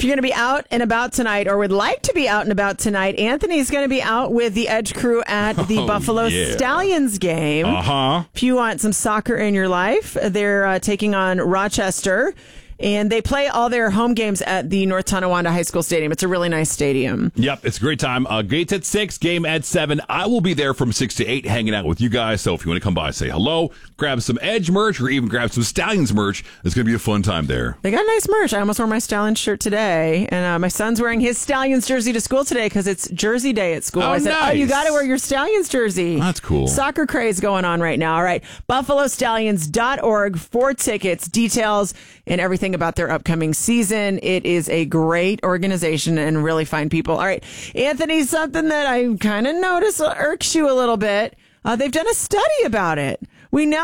If you're going to be out and about tonight or would like to be out and about tonight, Anthony's going to be out with the Edge crew at the Buffalo Stallions game. If you want some soccer in your life, they're taking on Rochester. And they play all their home games at the North Tonawanda High School Stadium. It's a really nice stadium. Yep, it's a great time. Gates at 6, game at 7. I will be there from 6 to 8 hanging out with you guys. So if you want to come by, say hello, grab some Edge merch, or even grab some Stallions merch. It's going to be a fun time there. They got nice merch. I almost wore my Stallions shirt today. And my son's wearing his Stallions jersey to school today because it's Jersey Day at school. I said, nice. you got to wear your Stallions jersey. That's cool. Soccer craze going on right now. All right. BuffaloStallions.org for tickets, details, and everything about their upcoming season. It is a great organization and really fine people. All right, Anthony, something that I kind of notice irks you a little bit. They've done a study about it. We now